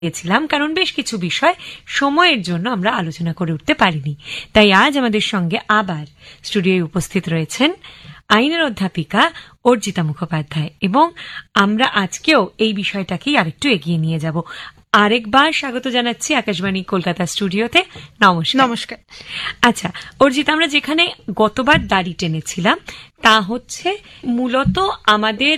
গেছিলাম, কারণ বেশ কিছু বিষয় সময়ের জন্য আমরা আলোচনা করে উঠতে পারিনি। তাই আজ আমাদের সঙ্গে আবার স্টুডিওয়ে উপস্থিত রয়েছেন আইনের অধ্যাপিকা অর্জিতা মুখোপাধ্যায়, এবং আমরা আজকেও এই বিষয়টাকেই আরেকটু এগিয়ে নিয়ে যাব। আরেকবার স্বাগত জানাচ্ছি আকাশবাণী কলকাতা স্টুডিওতে। নমস্কার। নমস্কার। আচ্ছা অর্জিতা, আমরা যেখানে গতবার দাড়ি টেনেছিলাম তা হচ্ছে মূলত আমাদের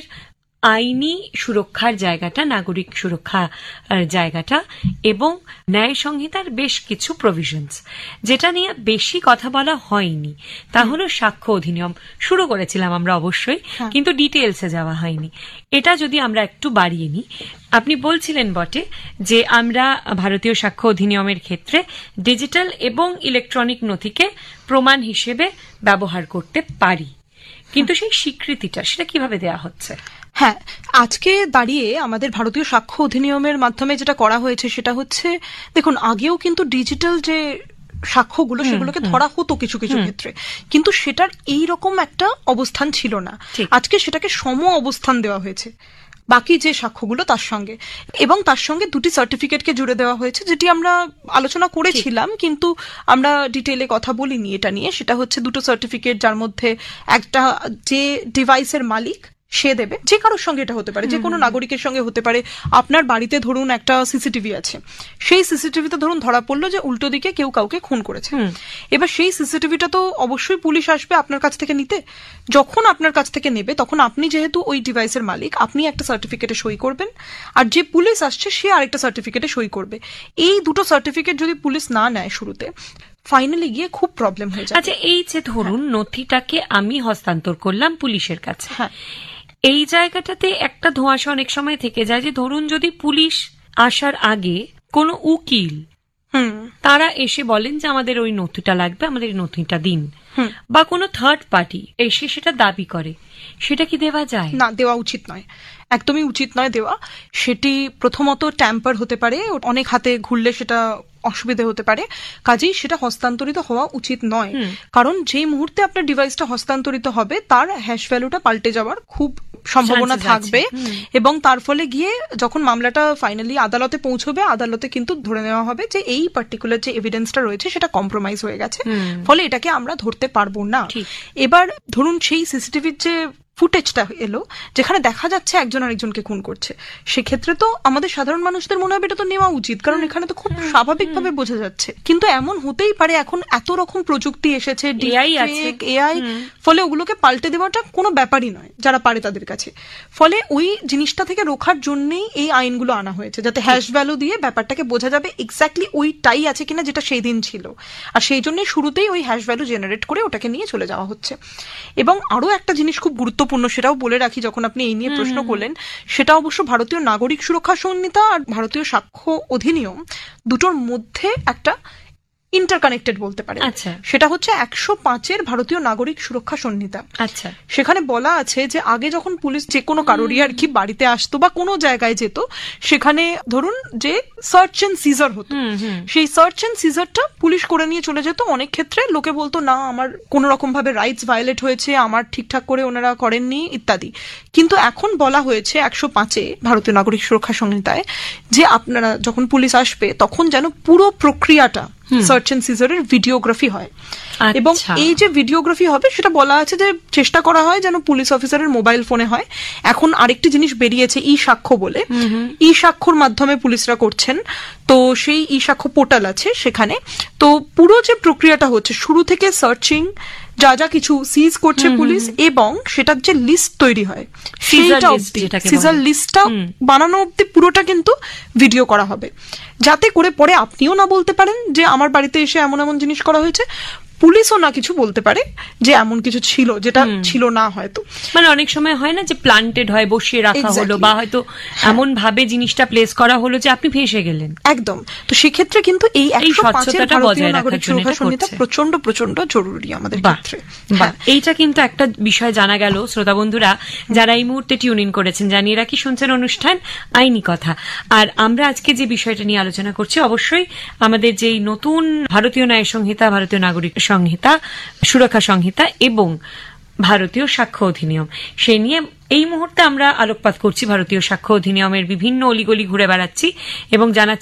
আইনি সুরক্ষার জায়গাটা, নাগরিক সুরক্ষা জায়গাটা এবং ন্যায় সংহিতার বেশ কিছু প্রভিশনস, যেটা নিয়ে বেশি কথা বলা হয়নি তা হলো সাক্ষ্য অধিনিয়ম। শুরু করেছিলাম আমরা অবশ্যই, কিন্তু ডিটেলসে যাওয়া হয়নি। এটা যদি আমরা একটু বাড়িয়ে নিই, আপনি বলছিলেন বটে যে আমরা ভারতীয় সাক্ষ্য অধিনিয়মের ক্ষেত্রে ডিজিটাল এবং ইলেকট্রনিক নথিকে প্রমাণ হিসেবে ব্যবহার করতে পারি, কিন্তু সেই স্বীকৃতিটা সেটা কিভাবে দেয়া হচ্ছে? হ্যাঁ, আজকে দাঁড়িয়ে আমাদের ভারতীয় সাক্ষ্য অধিনিয়মের মাধ্যমে যেটা করা হয়েছে সেটা হচ্ছে, দেখুন আগেও কিন্তু ডিজিটাল যে সাক্ষ্যগুলো সেগুলোকে ধরা হতো কিছু কিছু ক্ষেত্রে, কিন্তু সেটার এই রকম একটা অবস্থান ছিল না। আজকে সেটাকে সম অবস্থান দেওয়া হয়েছে বাকি যে সাক্ষ্যগুলো তার সঙ্গে, এবং তার সঙ্গে দুটি সার্টিফিকেটকে জুড়ে দেওয়া হয়েছে, যেটি আমরা আলোচনা করেছিলাম কিন্তু আমরা ডিটেইলে কথা বলিনি এটা নিয়ে। সেটা হচ্ছে দুটো সার্টিফিকেট, যার মধ্যে একটা যে ডিভাইসের মালিক সে দেবে, যে কারোর সঙ্গে এটা হতে পারে, যে কোনো নাগরিকের সঙ্গে হতে পারে। আপনার বাড়িতে ধরুন একটা সিসিটিভি আছে, সেই সিসিটিভিতে ধরুন ধরা পড়লো যে উল্টো দিকে কেউ কাউকে খুন করেছে। এবার সেই সিসিটিভিটা তো অবশ্যই পুলিশ আসবে আপনার কাছ থেকে নিতে। যখন আপনার কাছ থেকে নেবে তখন আপনি যেহেতু ওই ডিভাইসের মালিক, আপনি একটা সার্টিফিকেটে সই করবেন, আর যে পুলিশ আসছে সে আরেকটা সার্টিফিকেটে সই করবে। এই দুটো সার্টিফিকেট যদি পুলিশ না নেয় শুরুতে, ফাইনালি গিয়ে খুব প্রবলেম হয়ে যায়। আচ্ছা, এই যে ধরুন নথিটাকে আমি হস্তান্তর করলাম পুলিশের কাছে, এই জায়গাটাতে একটা ধোঁয়াশা অনেক সময় থেকে যায় যে ধরুন যদি পুলিশ আসার আগে কোনো উকিল তারা এসে বলেন যে আমাদের ওই নথিটা লাগবে, আমাদের এই নথিটা দিন, বা কোনো থার্ড পার্টি এসে সেটা দাবি করে, সেটা কি দেওয়া যায়? না, দেওয়া উচিত নয়, একদমই উচিত নয় দেওয়া। সেটি প্রথমত ট্যাম্পার হতে পারে, অনেক হাতে ঘুরলে সেটা অসুবিধা হতে পারে, কাজেই সেটা হস্তান্তরিত হওয়া উচিত নয়। কারণ যেই মুহূর্তে আপনার ডিভাইসটা হস্তান্তরিত হবে তার হ্যাশ ভ্যালুটা পাল্টে যাওয়ার খুব সম্ভাবনা থাকবে, এবং তার ফলে গিয়ে যখন মামলাটা ফাইনালি আদালতে পৌঁছবে, আদালতে কিন্তু ধরে নেওয়া হবে যে এই পার্টিকুলার যে এভিডেন্সটা রয়েছে সেটা কম্প্রোমাইজ হয়ে গেছে, ফলে এটাকে আমরা ধরতে পারবো না। এবার ধরুন সেই সিসিটিভির যে ফুটেজটা এলো যেখানে দেখা যাচ্ছে একজন আরেকজনকে খুন করছে, সেক্ষেত্রে তো আমাদের সাধারণ মানুষদের মনে হবে এটা তো নেওয়া উচিত, কারণ এখানে তো খুব স্বাভাবিকভাবে বোঝা যাচ্ছে। কিন্তু এমন হতেই পারে, এখন এত রকম প্রযুক্তি এসেছে, এআই, ফলে ওগুলোকে পাল্টে দেওয়াটা কোনো ব্যাপারই নয় যারা পারে তাদের কাছে। ফলে ওই জিনিসটা থেকে রোখার জন্যই এই আইনগুলো আনা হয়েছে, যাতে হ্যাশ ভ্যালু দিয়ে ব্যাপারটাকে বোঝা যাবে এক্স্যাক্টলি ওইটাই আছে কিনা যেটা সেই দিন ছিল, আর সেই জন্যই শুরুতেই ওই হ্যাশ ভ্যালু জেনারেট করে ওটাকে নিয়ে চলে যাওয়া হচ্ছে। এবং আরো একটা জিনিস খুব গুরুত্বপূর্ণ, সেটাও বলে রাখি যখন আপনি এই নিয়ে প্রশ্ন করলেন, সেটা অবশ্য ভারতীয় নাগরিক সুরক্ষা সংহিতা আর ভারতীয় সাক্ষ্য অধিনিয়ম দুটোর মধ্যে একটা ইন্টারকানেক্টেড বলতে পারে। সেটা হচ্ছে 105-এর ভারতীয় নাগরিক সুরক্ষা সংহিতা। সেখানে বলা আছে যে আগে যখন পুলিশ যে কোনো কারোরই আর কি বাড়িতে আসতো বা কোনো জায়গায় যেত, সেখানে ধরুন যে সার্চ এন্ড সিজার হতো, সেই সার্চ এন্ড সিজারটা পুলিশ করে নিয়ে চলে যেত। অনেক ক্ষেত্রে লোকে বলতো না আমার কোনো রকম ভাবে রাইটস ভায়োলেট হয়েছে, আমার ঠিকঠাক করে ওনারা করেননি ইত্যাদি। কিন্তু এখন বলা হয়েছে 105-এ ভারতীয় নাগরিক সুরক্ষা সংহিতায় যে আপনারা যখন পুলিশ আসবে তখন যেন পুরো প্রক্রিয়াটা সার্চ এন্ড সিজারের ভিডিওগ্রাফি হয়, এবং এই যে ভিডিওগ্রাফি হবে সেটা বলা আছে যে চেষ্টা করা হয় যেন পুলিশ অফিসারের মোবাইল ফোনে হয়। এখন আরেকটি জিনিস বেরিয়েছে ই সাক্ষ্য বলে, ই সাক্ষ্যর মাধ্যমে পুলিশরা করছেন। তো সেই ই সাক্ষ্য পোর্টাল আছে সেখানে, তো পুরো যে প্রক্রিয়াটা হচ্ছে শুরু থেকে সার্চিং, যা যা কিছু সিজ করছে পুলিশ, এবং সেটার যে লিস্ট তৈরি হয় সিজার লিস্টটা বানানো অব্দি পুরোটা কিন্তু ভিডিও করা হবে, যাতে করে পরে আপনিও না বলতে পারেন যে আমার বাড়িতে এসে এমন এমন জিনিস করা হয়েছে, পুলিশও না কিছু বলতে পারে যে এমন কিছু ছিল যেটা ছিল না। হয়তো মানে অনেক সময় হয় না যে প্লান্টেড হয়, বসিয়ে রাখা হলো, বা হয়তো এমন ভাবে জিনিসটা প্লেস করা হলো যে আপনি ফেঁসে গেলেন। একদম। তো সেক্ষেত্রে কিন্তু এই 105-এর ভারতীয় নাগরিক সুরক্ষা সংহিতা প্রচন্ড প্রচন্ড জরুরি আমাদের ক্ষেত্রে। এইটা কিন্তু একটা বিষয় জানা গেল শ্রোতা বন্ধুরা যারা এই মুহূর্তে টিউন ইন করেছেন। জানিয়ে রাখি শুনছেন অনুষ্ঠান আইনি কথা, আর আমরা আজকে যে বিষয়টা নিয়ে আলোচনা করছি অবশ্যই আমাদের যেই নতুন ভারতীয় ন্যায় সংহিতা, ভারতীয় নাগরিক সংহিতা, সুরক্ষা সংহিতা এবং ভারতীয় সাক্ষ্য অধিনিয়ম, সে নিয়ে এই মুহূর্তে আমরা আলোকপাত করছি। ভারতীয় সাক্ষ্য অধিনিয়মের বিভিন্ন অলিগলি ঘুরে বেড়াচ্ছি এবং জানাচ্ছি